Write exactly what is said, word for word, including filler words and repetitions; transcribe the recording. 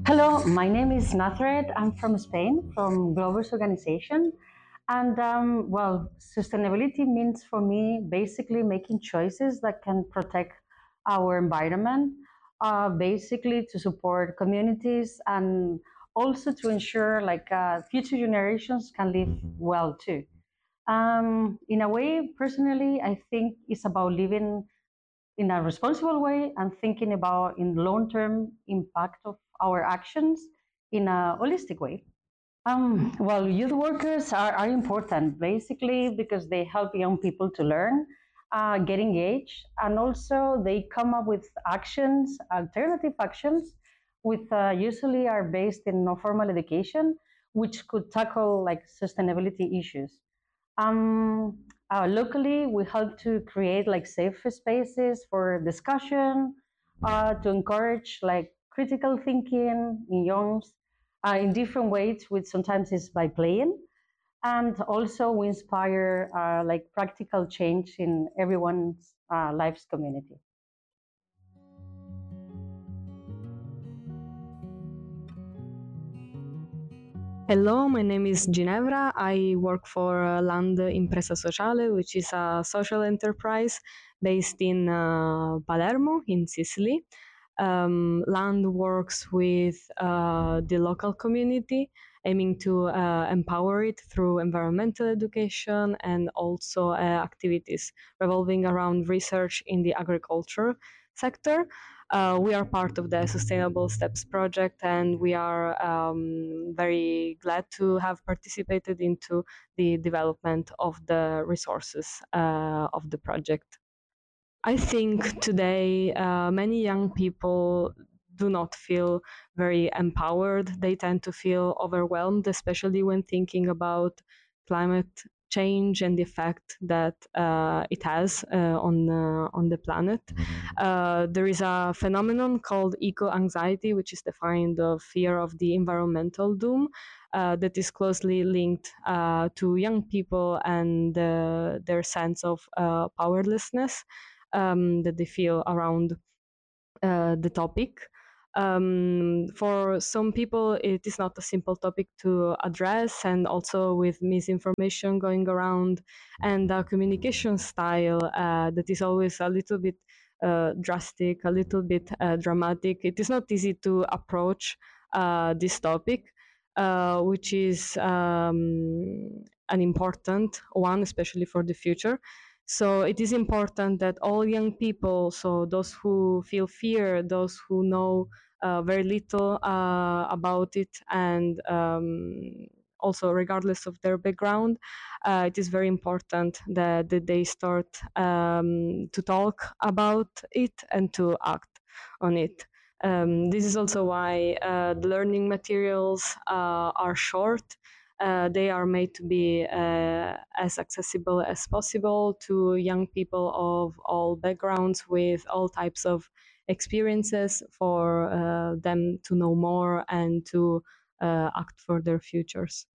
Hello, my name is Nathred. I'm from Spain, from Globus Organization. And um, well, sustainability means for me basically making choices that can protect our environment, uh, basically to support communities and also to ensure like uh, future generations can live well too. Um, in a way, personally, I think it's about living in a responsible way and thinking about in long-term impact of our actions in a holistic way. Um, well, youth workers are, are important basically because they help young people to learn, uh, get engaged, and also they come up with actions, alternative actions, with uh, usually are based in no formal education, which could tackle like sustainability issues. Um, uh, Locally, we help to create like safe spaces for discussion, uh, to encourage like critical thinking in youngs uh, in different ways, which sometimes is by playing. And also we inspire uh, like practical change in everyone's uh, life's community. Hello, my name is Ginevra. I work for uh, Land Impresa Sociale, which is a social enterprise based in uh, Palermo, in Sicily. Um, Land works with uh, the local community, aiming to uh, empower it through environmental education and also uh, activities revolving around research in the agriculture sector. Uh, we are part of the Sustainable Steps project, and we are um, very glad to have participated into the development of the resources uh, of the project. I think today uh, many young people do not feel very empowered. They tend to feel overwhelmed, especially when thinking about climate change and the effect that uh, it has uh, on uh, on the planet. Uh, there is a phenomenon called eco anxiety, which is defined of fear of the environmental doom. Uh, that is closely linked uh, to young people and uh, their sense of uh, powerlessness um, that they feel around uh, the topic. Um, for some people, it is not a simple topic to address, and also with misinformation going around and a communication style uh, that is always a little bit uh, drastic, a little bit uh, dramatic. It is not easy to approach uh, this topic, uh, which is um, an important one, especially for the future. So it is important that all young people, so those who feel fear, those who know uh, very little uh, about it, and um, also regardless of their background, uh, it is very important that, that they start um, to talk about it and to act on it. Um, this is also why uh, the learning materials uh, are short. Uh, they are made to be uh, as accessible as possible to young people of all backgrounds with all types of experiences for uh, them to know more and to uh, act for their futures.